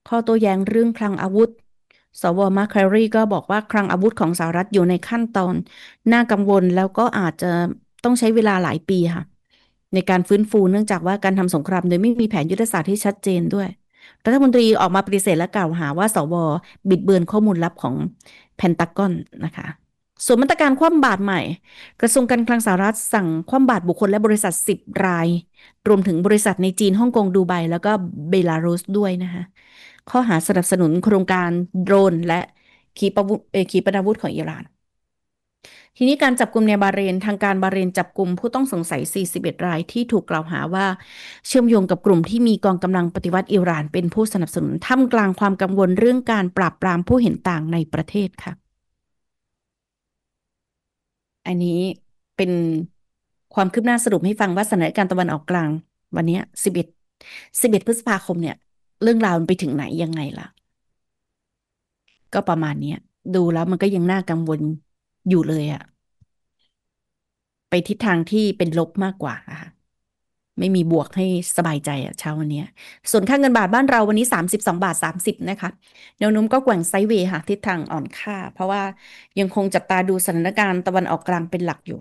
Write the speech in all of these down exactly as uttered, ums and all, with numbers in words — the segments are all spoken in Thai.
ข้อโต้แย้งเรื่องคลังอาวุธสวมาร์คแครีก็บอกว่าคลังอาวุธของสหรัฐอยู่ในขั้นตอนน่ากังวลแล้วก็อาจจะต้องใช้เวลาหลายปีค่ะในการฟื้นฟูเนื่องจากว่าการทำสงครามโดยไม่มีแผนยุทธศาสตร์ที่ชัดเจนด้วยรัฐมนตรีออกมาปฏิเสธและกล่าวหาว่าสวบิดเบือนข้อมูลลับของเพนตากอนนะคะส่วนมาตรการคว่ำบาตรใหม่กระทรวงการคลังสหรัฐสั่งคว่ำบาตรบุคคลและบริษัทสิบรายรวมถึงบริษัทในจีนฮ่องกงดูไบแล้วก็เบลารุสด้วยนะคะ ข้อหาสนับสนุนโครงการโดรนและขีปนาวุธเอ่อขีปนาวุธของอิหร่านทีนี้การจับกลุ่มในบาห์เรนทางการบาห์เรนจับกลุ่มผู้ต้องสงสัยสี่สิบเอ็ดรายที่ถูกกล่าวหาว่าเชื่อมโยงกับกลุ่มที่มีกองกำลังปฏิวัติอิหร่านเป็นผู้สนับสนุนท่ามกลางความกังวลเรื่องการปราบปรามผู้เห็นต่างในประเทศค่ะอันนี้เป็นความคืบหน้าสรุปให้ฟังว่าสถานการณ์ตะวันออกกลางวันนี้สิบเอ็ดสิบเอ็ดพฤษภาคมเนี่ยเรื่องราวมันไปถึงไหนยังไงล่ะ ก็ประมาณเนี้ยดูแล้วมันก็ยังน่ากังวลอยู่เลยอะไปทิศทางที่เป็นลบมากกว่าอะค่ะไม่มีบวกให้สบายใจอะเช้าวันเนี้ยส่วนค่าเงินบาทบ้านเราวันนี้สามสิบสองบาทสามสิบนะคะแนวโน้มก็แกว่งไซด์เวย์ค่ะทิศทางอ่อนค่าเพราะว่ายังคงจับตาดูสถานการณ์ตะวันออกกลางเป็นหลักอยู่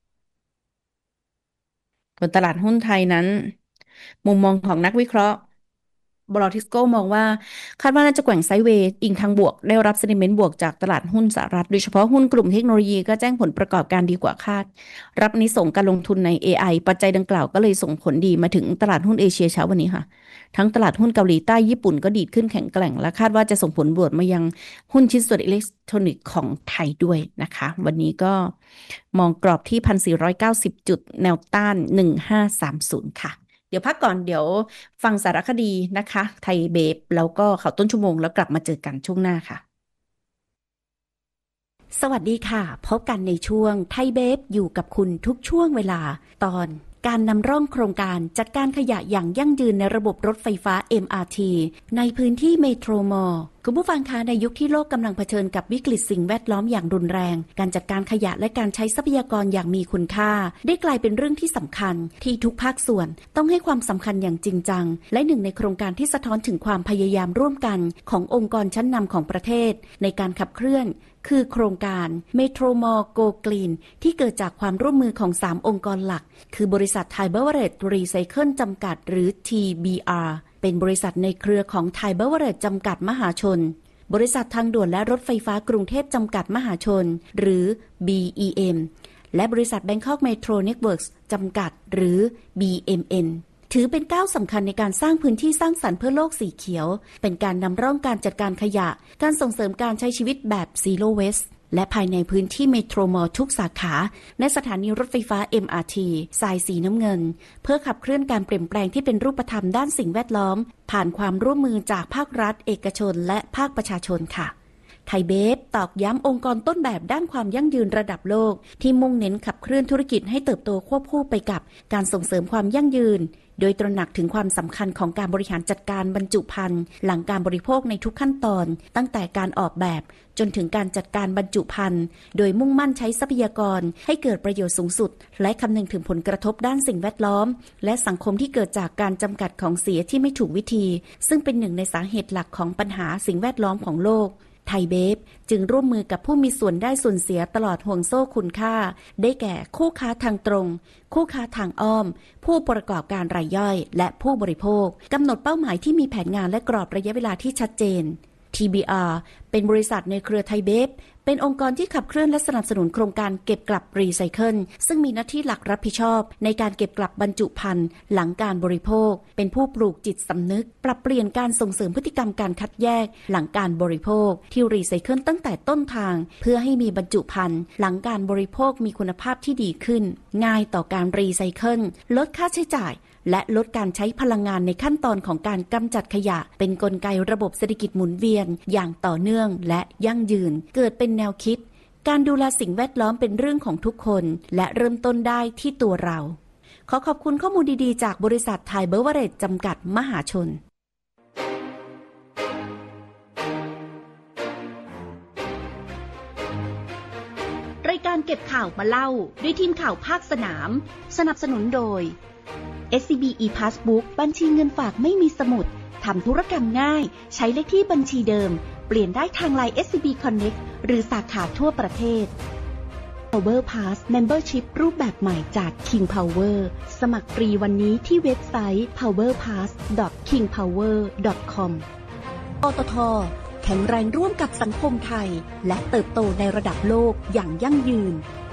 บนตลาดหุ้นไทยนั้นมุมมองของนักวิเคราะห์บรอทิสโก้มองว่าคาดว่าน่าจะแกว่งไซด์เวย์อิงทางบวกได้รับเซนิเมนต์บวกจากตลาดหุ้นสหรัฐโดยเฉพาะหุ้นกลุ่มเทคโนโลยีก็แจ้งผลประกอบการดีกว่าคาดรับอานิสงส์การลงทุนใน เอ ไอ ปัจจัยดังกล่าวก็เลยส่งผลดีมาถึงตลาดหุ้นเอเชียเช้าวันนี้ค่ะทั้งตลาดหุ้นเกาหลีใต้ญี่ปุ่นก็ดีดขึ้นแข็งแกร่งและคาดว่าจะส่งผลบวกมายังหุ้นชิ้นส่วนอิเล็กทรอนิกส์ของไทยด้วยนะคะวันนี้ก็มองกรอบที่พันสี่ร้อยเก้าสิบจุดแนวต้านหนึ่งห้าสามศูนย์ค่ะ เดี๋ยวพักก่อนเดี๋ยวฟังสารคดีนะคะไทยเบฟแล้วก็ข่าวต้นชั่วโมงแล้วกลับมาเจอกันช่วงหน้าค่ะสวัสดีค่ะพบกันในช่วงไทยเบฟอยู่กับคุณทุกช่วงเวลาตอนการนำร่องโครงการจัดการขยะอย่างยั่งยืนในระบบรถไฟฟ้า เอ็ม อาร์ ที ในพื้นที่เมโทรมอลล์คุณผู้ฟังคะในยุคที่โลกกำลังเผชิญกับวิกฤตสิ่งแวดล้อมอย่างรุนแรงการจัดการขยะและการใช้ทรัพยากรอย่างมีคุณค่าได้กลายเป็นเรื่องที่สำคัญที่ทุกภาคส่วนต้องให้ความสำคัญอย่างจริงจังและหนึ่งในโครงการที่สะท้อนถึงความพยายามร่วมกันขององค์กรชั้นนำของประเทศในการขับเคลื่อนคือโครงการ Metro Mall Go Green ที่เกิดจากความร่วมมือของสามองค์กรหลักคือบริษัท Thai Beverage Recycle จำกัดหรือ ที บี อาร์ เป็นบริษัทในเครือของ Thai Beverage จำกัดมหาชนบริษัททางด่วนและรถไฟฟ้ากรุงเทพจำกัดมหาชนหรือ บี อี เอ็ม และบริษัท Bangkok Metro Networks จำกัดหรือ บี เอ็ม เอ็น ถือเป็นก้าวสำคัญในการสร้างพื้นที่สร้างสรรค์เพื่อโลกสีเขียวเป็นการนำร่องการจัดการขยะการส่งเสริมการใช้ชีวิตแบบ Zero Waste และภายในพื้นที่เมโทรมอลล์ทุกสาขาในสถานีรถไฟฟ้า เอ็ม อาร์ ที สายสีน้ำเงินเพื่อขับเคลื่อนการเปลี่ยนแปลงที่เป็นรูปธรรมด้านสิ่งแวดล้อมผ่านความร่วมมือจากภาครัฐเอกชนและภาคประชาชนค่ะไทยเบฟตอกย้ำองค์กรต้นแบบด้านความยั่งยืนระดับโลกที่มุ่งเน้นขับเคลื่อนธุรกิจให้เติบโตควบคู่ไปกับการส่งเสริมความยั่งยืนโดยตระหนักถึงความสำคัญของการบริหารจัดการบรรจุภัณฑ์หลังการบริโภคในทุกขั้นตอนตั้งแต่การออกแบบจนถึงการจัดการบรรจุภัณฑ์โดยมุ่งมั่นใช้ทรัพยากรให้เกิดประโยชน์สูงสุดและคำนึงถึงผลกระทบด้านสิ่งแวดล้อมและสังคมที่เกิดจากการจำกัดของเสียที่ไม่ถูกวิธีซึ่งเป็นหนึ่งในสาเหตุหลักของปัญหาสิ่งแวดล้อมของโลกไทยเบฟจึงร่วมมือกับผู้มีส่วนได้ส่วนเสียตลอดห่วงโซ่คุณค่าได้แก่คู่ค้าทางตรงคู่ค้าทางอ้อมผู้ประกอบการรายย่อยและผู้บริโภคกำหนดเป้าหมายที่มีแผนงานและกรอบระยะเวลาที่ชัดเจน ที บี อาร์ เป็นบริษัทในเครือไทยเบฟเป็นองค์กรที่ขับเคลื่อนและสนับสนุนโครงการเก็บกลับรีไซเคิลซึ่งมีหน้าที่หลักรับผิดชอบในการเก็บกลับบรรจุภัณฑ์หลังการบริโภคเป็นผู้ปลูกจิตสำนึกปรับเปลี่ยนการส่งเสริมพฤติกรรมการคัดแยกหลังการบริโภคที่รีไซเคิลตั้งแต่ต้นทางเพื่อให้มีบรรจุภัณฑ์หลังการบริโภคมีคุณภาพที่ดีขึ้นง่ายต่อการรีไซเคิลลดค่าใช้จ่ายและลดการใช้พลังงานในขั้นตอนของการกำจัดขยะเป็นกลไกระบบเศรษฐกิจหมุนเวียนอย่างต่อเนื่องและยั่งยืนเกิดเป็นแนวคิดการดูแลสิ่งแวดล้อมเป็นเรื่องของทุกคนและเริ่มต้นได้ที่ตัวเราขอขอบคุณข้อมูลดีๆจากบริษัทไทยเบเวอเรจจำกัดมหาชนรายการเก็บข่าวมาเล่าด้วยทีมข่าวภาคสนามสนับสนุนโดย เอส ซี บี อี Passbook บัญชีเงินฝากไม่มีสมุดททำธุรกรรมง่ายใช้เลขที่บัญชีเดิมเปลี่ยนได้ทาง ไลน์ เอส ซี บี Connect หรือสาขาทั่วประเทศ Power Pass Membership รูปแบบใหม่จาก King Power สมัครฟรีวันนี้ที่เว็บไซต์ พาวเวอร์พาส ดอท คิงพาวเวอร์ ดอท คอม ปตท.แข็งแรงร่วมกับสังคมไทยและเติบโตในระดับโลกอย่างยั่งยืน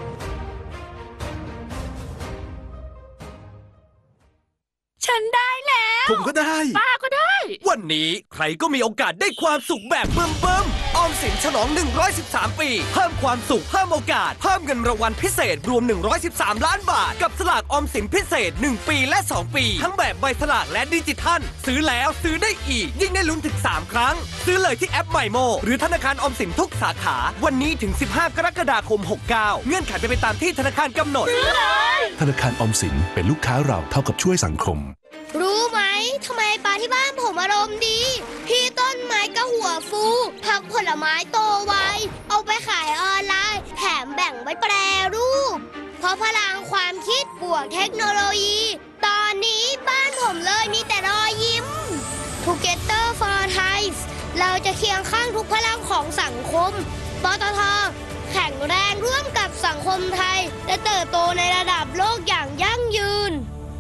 ฉันได้แล้วผมก็ได้ป้าก็ได้วันนี้ใครก็มีโอกาสได้ความสุขแบบเบิ่มๆออมสินฉลองหนึ่งร้อยสิบสามปีเพิ่มความสุขเพิ่มโอกาสเพิ่มเงินรางวัลพิเศษรวมหนึ่งร้อยสิบสามล้านบาทกับสลากออมสินพิเศษหนึ่งปีและสองปีทั้งแบบใบสลากและดิจิทัลซื้อแล้วซื้อได้อีกยิ่งได้ลุ้นถึงสามครั้งซื้อเลยที่แอป MyMo หรือธนาคารออมสินทุกสาขาวันนี้ถึงสิบห้ากรกฎาคมหกเก้าเงื่อนไขเป็นไปตามที่ธนาคารกำหนดซื้อเลยธนาคารออมสินเป็นลูกค้าเราเท่ากับช่วยสังคมรู้ไหมทำไมปลาที่บ้านผมอารมณ์ดีพี่ต้นไม้ก็หัวฟูผักผลไม้โตไวเอาไปขายออนไลน์แถมแบ่งไว้แปรรูปเพราะพลังความคิดบวกเทคโนโลยีตอนนี้บ้านผมเลยมีแต่รอยยิ้ม Together for Thai เราจะเคียงข้างทุกพลังของสังคมปตท.แข็งแรงร่วมกับสังคมไทยและเติบโตในระดับโลกอย่างยั่งยืน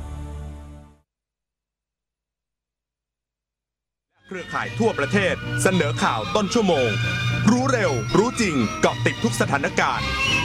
เครือข่ายทั่วประเทศเสนอข่าวต้นชั่วโมงรู้เร็วรู้จริงเกาะติดทุกสถานการณ์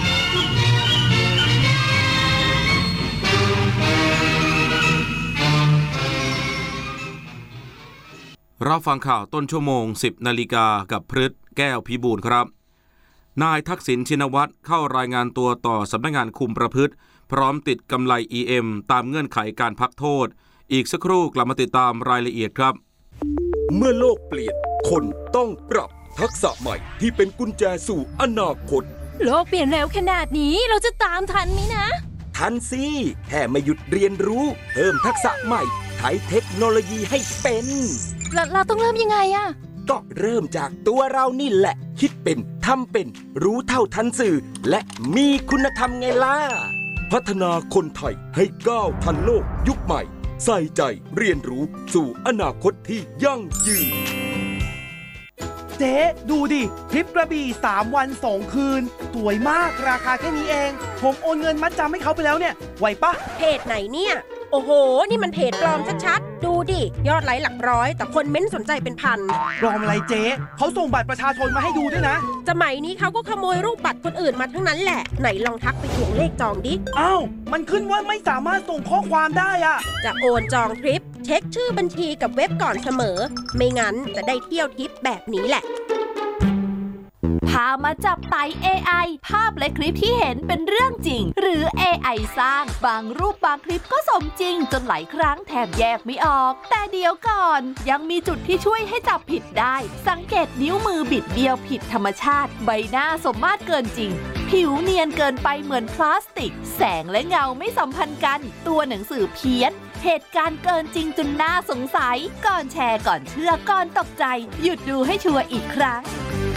รับฟังข่าวต้นชั่วโมง สิบนาฬิกากับพฤทธิ์แก้วพิบูลครับนายทักษิณชินวัตรเข้ารายงานตัวต่อสำนักงานคุมประพฤติพร้อมติดกำไร อี เอ็ม ตามเงื่อนไขการพักโทษอีกสักครู่กลับมาติดตามรายละเอียดครับเมื่อโลกเปลี่ยนคนต้องปรับทักษะใหม่ที่เป็นกุญแจสู่อนาคตโลกเปลี่ยนเร็วขนาดนี้เราจะตามทันไหมนะทันสิแค่ไม่หยุดเรียนรู้เพิ่มทักษะใหม่ใช้เทคโนโลยีให้เป็นเราเราต้องเริ่มยังไงอะก็เริ่มจากตัวเรานี่แหละคิดเป็นทำเป็นรู้เท่าทันสื่อและมีคุณธรรมไงล่ะพัฒนาคนไทยให้ก้าวทันโลกยุคใหม่ใส่ใจเรียนรู้สู่อนาคตที่ยั่งยืนเจ๊ดูดิทริปกระบี่สามวันสองคืนสวยมากราคาแค่นี้เองผมโอนเงินมัดจำให้เขาไปแล้วเนี่ยไหวปะเพจไหนเนี่ยโอ้โหนี่มันเพจปลอมชัดๆดูดิยอดไลค์หลักร้อยแต่คนเม้นสนใจเป็นพันปลอมอะไรเจ๊เขาส่งบัตรประชาชนมาให้ดูด้วยนะสมัยนี้เขาก็ขโมยรูปบัตรคนอื่นมาทั้งนั้นแหละไหนลองทักไปทวงเลขจองดิอ้าวมันขึ้นว่าไม่สามารถส่งข้อความได้อะจะโอนจองทริปเช็คชื่อบัญชีกับเว็บก่อนเสมอไม่งั้นจะได้เที่ยวทริปแบบนี้แหละพามาจับไต่ เอ ไอ ภาพและคลิปที่เห็นเป็นเรื่องจริงหรือ เอ ไอ สร้างบางรูปบางคลิปก็สมจริงจนหลายครั้งแทบแยกไม่ออกแต่เดี๋ยวก่อนยังมีจุดที่ช่วยให้จับผิดได้สังเกตนิ้วมือบิดเบี้ยวผิดธรรมชาติใบหน้าสมมาตรเกินจริงผิวเนียนเกินไปเหมือนพลาสติกแสงและเงาไม่สัมพันธ์กันตัวหนังสือเพี้ยนเหตุการณ์เกินจริงจนน่าสงสัยก่อนแชร์ก่อนเชื่อก่อนตกใจหยุดดูให้ชัวร์อีกครั้ง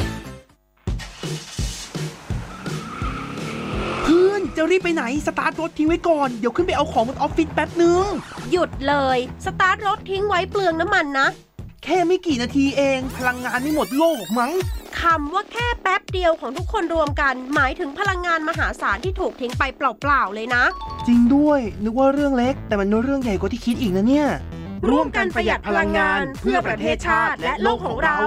เพื่อนจะรีบไปไหนสตาร์ทรถทิ้งไว้ก่อนเดี๋ยวขึ้นไปเอาของบนออฟฟิศแป๊บนึงหยุดเลยสตาร์ทรถทิ้งไว้เปลืองน้ำมันนะแค่ไม่กี่นาทีเองพลังงานไม่หมดโลกมั้งคำว่าแค่แป๊บเดียวของทุกคนรวมกันหมายถึงพลังงานมหาศาลที่ถูกทิ้งไปเปล่าๆเลยนะจริงด้วยนึกว่าเรื่องเล็กแต่มันเรื่องใหญ่กว่าที่คิดอีกนะเนี่ยร่วมกันประหยัดพลังงานเพื่อประเทศชาติและโลกของเรา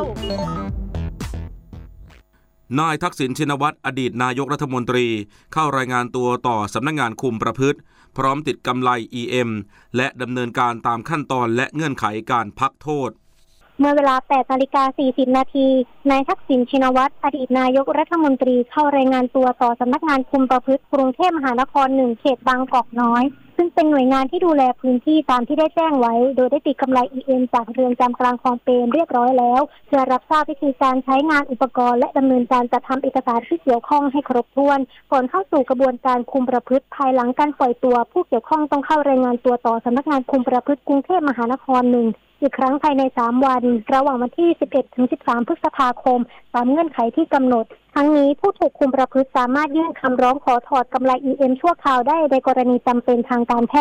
นายทักษิณชินวัตรอดีตนายกรัฐมนตรีเข้ารายงานตัวต่อสำนักงานคุมประพฤติพร้อมติดกำไร อี เอ็ม และดำเนินการตามขั้นตอนและเงื่อนไขการพักโทษเมื่อเวลา แปดนาฬิกาสี่สิบนาทีนายทักษิณชินวัตรอดีตนายกรัฐมนตรีเข้ารายงานตัวต่อสำนักงานคุมประพฤติกรุงเทพมหานครหนึ่งเขตบางกอกน้อยซึ่งเป็นหน่วยงานที่ดูแลพื้นที่ตามที่ได้แจ้งไว้โดยได้ติดกำไร อี เอ็ม จากเรือนจำกลางคลองเปรมเรียบร้อยแล้วเพื่อรับทราบวิธีการใช้งานอุปกรณ์และดำเนินการจัดทำเอกสารที่เกี่ยวข้องให้ครบถ้วนก่อนเข้าสู่กระบวนการคุมประพฤติภายหลังการปล่อยตัวผู้เกี่ยวข้องต้องเข้ารายงานตัวต่อสำนักงานคุมประพฤติกรุงเทพมหานครหนึ่งอีกครั้งภายในสามวันระหว่างวันที่สิบเอ็ดถึงสิบสามพฤษภาคมตามเงื่อนไขที่กำหนดทั้งนี้ผู้ถูกคุมประพฤติสามารถยื่นคำร้องขอถอดกำไร อี เอ็ม ชั่วคราวได้ในกรณีจำเป็นทางการแพทย์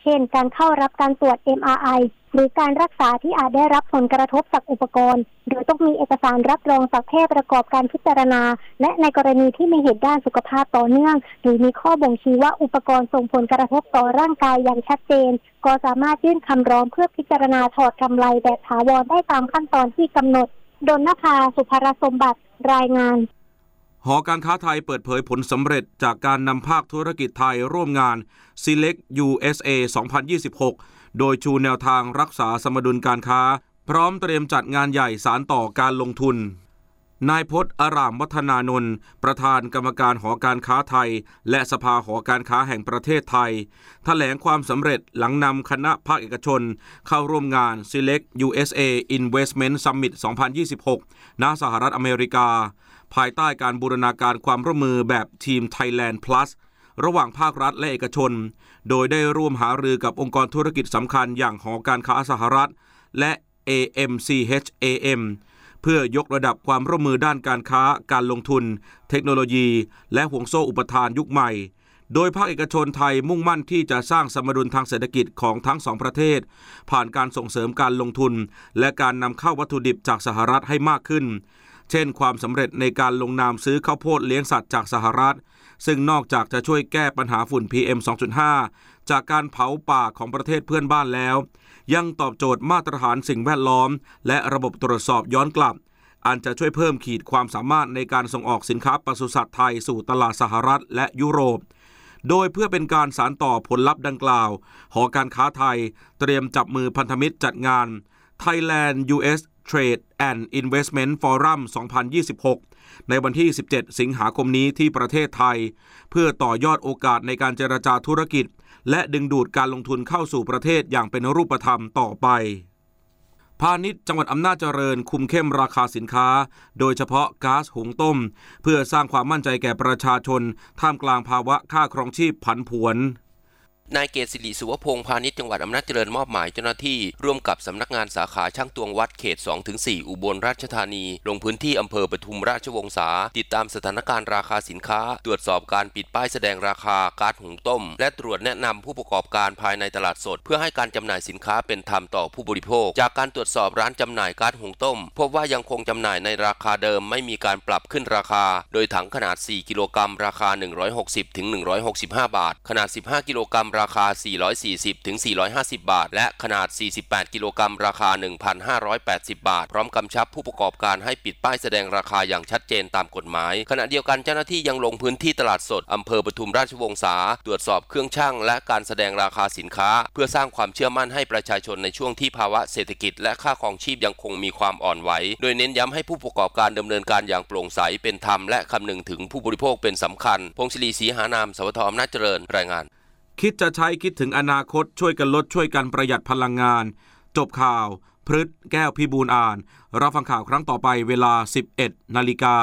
เช่นการเข้ารับการตรวจ เอ็ม อาร์ ไอ หรือการรักษาที่อาจได้รับผลกระทบจากอุปกรณ์โดยต้องมีเอกสารรับรองจากแพทย์ประกอบการพิจารณาและในกรณีที่มีเหตุด้านสุขภาพต่อเนื่องหรือมีข้อบ่งชี้ว่าอุปกรณ์ส่งผลกระทบต่อร่างกายอย่างชัดเจนก็สามารถยื่นคำร้องเพื่อพิจารณาถอดกำไรแบบถาวรได้ตามขั้นตอนที่กำหนดดลนภา สุภรสมบัติรายงานหอการค้าไทยเปิดเผยผลสำเร็จจากการนำภาคธุรกิจไทยร่วมงาน Select ยู เอส เอ สองพันยี่สิบหก โดยชูแนวทางรักษาสมดุลการค้าพร้อมเตรียมจัดงานใหญ่สานต่อการลงทุนนายพจน์อารามวัฒนานนท์ประธานกรรมการหอการค้าไทยและสภาหอการค้าแห่งประเทศไทยแถลงความสำเร็จหลังนำคณะภาคเอกชนเข้าร่วมงาน Select ยู เอส เอ Investment Summit สองพันยี่สิบหก ณ สหรัฐอเมริกาภายใต้การบูรณาการความร่วมมือแบบทีม Thailand Plus ระหว่างภาครัฐและเอกชนโดยได้ร่วมหารือกับองค์กรธุรกิจสำคัญอย่างหอการค้าสหรัฐและ เอ เอ็ม ซี เอช เอ เอ็ม เพื่อยกระดับความร่วมมือด้านการค้าการลงทุนเทคโนโลยีและห่วงโซ่อุปทานยุคใหม่โดยภาคเอกชนไทยมุ่งมั่นที่จะสร้างสมดุลทางเศรษฐกิจของทั้งสองประเทศผ่านการส่งเสริมการลงทุนและการนำเข้าวัตถุดิบจากสหรัฐให้มากขึ้นเช่นความสำเร็จในการลงนามซื้อข้าวโพดเลี้ยงสัตว์จากสหรัฐซึ่งนอกจากจะช่วยแก้ปัญหาฝุ่น พี เอ็ม สองจุดห้า จากการเผาป่าของประเทศเพื่อนบ้านแล้วยังตอบโจทย์มาตรฐานสิ่งแวดล้อมและระบบตรวจสอบย้อนกลับอันจะช่วยเพิ่มขีดความสามารถในการส่งออกสินค้าปศุสัตว์ไทยสู่ตลาดสหรัฐและยุโรปโดยเพื่อเป็นการสานต่อผลลัพธ์ดังกล่าวหอการค้าไทยเตรียมจับมือพันธมิตรจัดงาน Thailand ยู เอส Trade and Investment Forum สองพันยี่สิบหก ในวันที่สิบเจ็ดสิงหาคมนี้ที่ประเทศไทยเพื่อต่อยอดโอกาสในการเจรจาธุรกิจและดึงดูดการลงทุนเข้าสู่ประเทศอย่างเป็นรูปธรรมต่อไปพาณิชย์จังหวัดอำนาจเจริญคุมเข้มราคาสินค้าโดยเฉพาะก๊าซหุงต้มเพื่อสร้างความมั่นใจแก่ประชาชนท่ามกลางภาวะค่าครองชีพผันผวนนายเกษสิริสุวพงษ์พาณิชย์จังหวัดอำนาจเจริญมอบหมายเจ้าหน้าที่ร่วมกับสำนักงานสาขาช่างตวงวัดเขต สองถึงสี่ อุบลราชธานีลงพื้นที่อำเภอปทุมราชวงศาติดตามสถานการณ์ราคาสินค้าตรวจสอบการปิดป้ายแสดงราคาก๊าซหุงต้มและตรวจแนะนำผู้ประกอบการภายในตลาดสดเพื่อให้การจำหน่ายสินค้าเป็นธรรมต่อผู้บริโภคจากการตรวจสอบร้านจำหน่ายก๊าซหุงต้มพบว่ายังคงจำหน่ายในราคาเดิมไม่มีการปรับขึ้นราคาโดยถังขนาดสี่กิโลกรัมราคาหนึ่งร้อยหกสิบถึงหนึ่งร้อยหกสิบห้าบาทขนาดสิบห้ากิโลกรัมราคาสี่ร้อยสี่สิบถึงสี่ร้อยห้าสิบบาทและขนาดสี่สิบแปดกิโลกรัมราคา หนึ่งพันห้าร้อยแปดสิบบาทพร้อมกำชับผู้ประกอบการให้ปิดป้ายแสดงราคาอย่างชัดเจนตามกฎหมายขณะเดียวกันเจ้าหน้าที่ยังลงพื้นที่ตลาดสดอำเภอปทุมราชวงศาตรวจสอบเครื่องชั่งและการแสดงราคาสินค้าเพื่อสร้างความเชื่อมั่นให้ประชาชนในช่วงที่ภาวะเศรษฐกิจและค่าครองชีพยังคงมีความอ่อนไหวโดยเน้นย้ำให้ผู้ประกอบการดำเนินการอย่างโปร่งใสเป็นธรรมและคำนึงถึงผู้บริโภคเป็นสำคัญพงศิริศรีหานามสวทอำนาจเจริญรายงานคิดจะใช้คิดถึงอนาคตช่วยกันลดช่วยกันประหยัดพลังงานจบข่าวพฤษแก้วพิบูลอ่านรับฟังข่าวครั้งต่อไปเวลา สิบเอ็ดนาฬิกา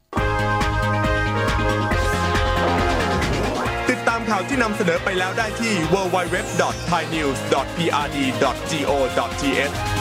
ติดตามข่าวที่นำเสนอไปแล้วได้ที่ ดับเบิลยู ดับเบิลยู ดับเบิลยู ดอท ไทยนิวส์ ดอท พี อาร์ ดี ดอท จี โอ ดอท ที เอช